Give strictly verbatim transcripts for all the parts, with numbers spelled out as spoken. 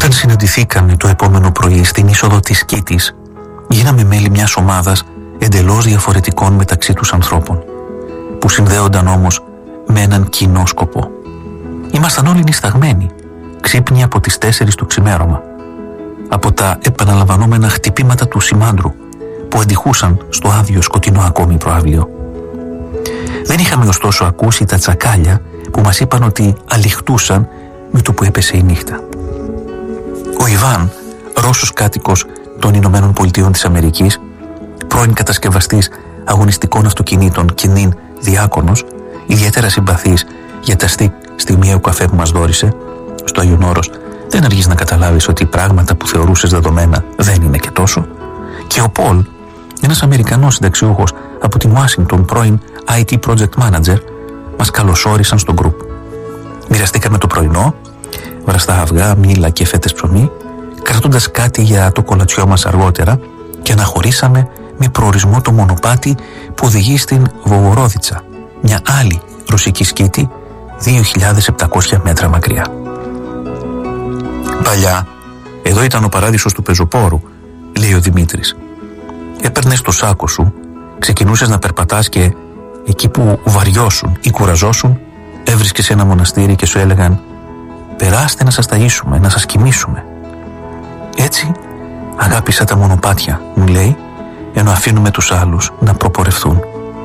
Όταν συναντηθήκαμε το επόμενο πρωί στην είσοδο της Κίτης, γίναμε μέλη μιας ομάδας εντελώς διαφορετικών μεταξύ τους ανθρώπων, που συνδέονταν όμως με έναν κοινό σκοπό. Ήμασταν όλοι νησταγμένοι, ξύπνοι από τις τέσσερις το ξημέρωμα, από τα επαναλαμβανόμενα χτυπήματα του σημάντρου που αντιχούσαν στο άδειο σκοτεινό ακόμη προαύλιο. Δεν είχαμε ωστόσο ακούσει τα τσακάλια που μας είπαν ότι αληχτούσαν με το που έπεσε η νύχτα. Ο Ιβάν, Ρώσος κάτοικος των Ηνωμένων Πολιτειών της Αμερικής, πρώην κατασκευαστής αγωνιστικών αυτοκινήτων και νυν διάκονος, ιδιαίτερα συμπαθής για τα στικ στιγμιαίου καφέ που μας δώρισε στο Άγιον Όρος, δεν αργείς να καταλάβεις ότι πράγματα που θεωρούσες δεδομένα δεν είναι και τόσο. Και ο Πολ, ένας Αμερικανός συνταξιούχος από την Ουάσιγκτον, πρώην άι τι Project Manager, μας καλωσόρισαν στο γκρουπ. Μοιραστήκαμε το πρωινό, βραστά αυγά, μήλα και φέτες ψωμί, κρατώντας κάτι για το κολατσιό μας αργότερα, και αναχωρήσαμε με προορισμό το μονοπάτι που οδηγεί στην Βογορόδιτσα, μια άλλη ρωσική σκήτη δύο χιλιάδες επτακόσια μέτρα μακριά. Παλιά, εδώ ήταν ο παράδεισος του πεζοπόρου, λέει ο Δημήτρης. Έπαιρνες το σάκο σου, ξεκινούσες να περπατάς και εκεί που βαριώσουν ή κουραζώσουν, έβρισκες ένα μοναστήρι και σου έλεγαν «Περάστε να σας ταΐσουμε, να σας κοιμήσουμε». Έτσι αγάπησα τα μονοπάτια, μου λέει, ενώ αφήνουμε τους άλλους να προπορευθούν.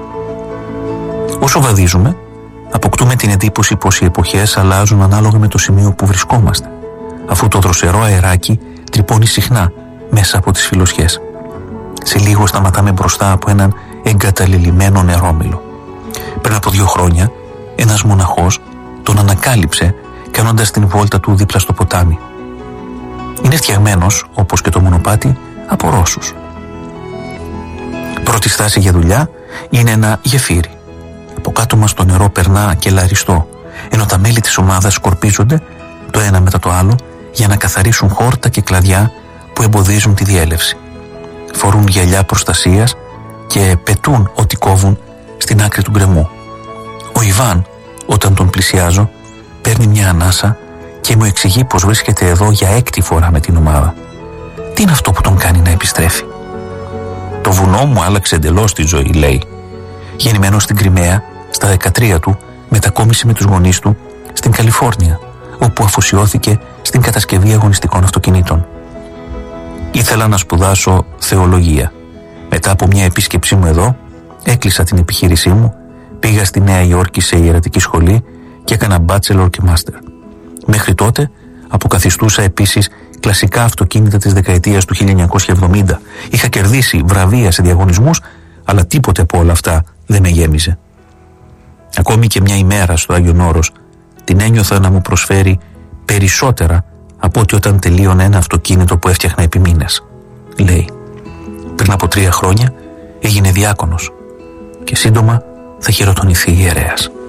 Όσο βαδίζουμε, αποκτούμε την εντύπωση πως οι εποχές αλλάζουν ανάλογα με το σημείο που βρισκόμαστε, αφού το δροσερό αεράκι τρυπώνει συχνά μέσα από τις φιλοσιές. Σε λίγο σταματάμε μπροστά από έναν εγκαταλελειμμένο νερόμυλο. Πριν από δύο χρόνια, ένας μοναχός τον ανακάλυψε κάνοντας την βόλτα του δίπλα στο ποτάμι. Είναι φτιαγμένος, όπως και το μονοπάτι, από Ρώσους. Πρώτη στάση για δουλειά είναι ένα γεφύρι. Από κάτω μας το νερό περνά και λαριστό, ενώ τα μέλη της ομάδας σκορπίζονται το ένα μετά το άλλο για να καθαρίσουν χόρτα και κλαδιά που εμποδίζουν τη διέλευση. Φορούν γυαλιά προστασίας και πετούν ό,τι κόβουν στην άκρη του γκρεμού. Ο Ιβάν, όταν τον πλησιάζω, παίρνει μια ανάσα και μου εξηγεί πως βρίσκεται εδώ για έκτη φορά με την ομάδα. Τι είναι αυτό που τον κάνει να επιστρέφει? Το βουνό μου άλλαξε εντελώς τη ζωή, λέει. Γεννημένος στην Κριμαία, στα δεκατρία του μετακόμισε με τους γονείς του στην Καλιφόρνια, όπου αφοσιώθηκε στην κατασκευή αγωνιστικών αυτοκινήτων. Ήθελα να σπουδάσω θεολογία. Μετά από μια επίσκεψή μου εδώ, έκλεισα την επιχείρησή μου, πήγα στη Νέα Υόρκη σε ιερατική σχολή και έκανα bachelor και master. Μέχρι τότε αποκαθιστούσα επίσης κλασικά αυτοκίνητα της δεκαετίας του χίλια εννιακόσια εβδομήντα. Είχα κερδίσει βραβεία σε διαγωνισμούς, αλλά τίποτε από όλα αυτά δεν με γέμιζε. Ακόμη και μια ημέρα στο Άγιον Όρος την ένιωθα να μου προσφέρει περισσότερα από ότι όταν τελείωνε ένα αυτοκίνητο που έφτιαχνα επί μήνες, λέει. Πριν από τρία χρόνια έγινε διάκονος και σύντομα θα χειροτονηθεί ιερέας.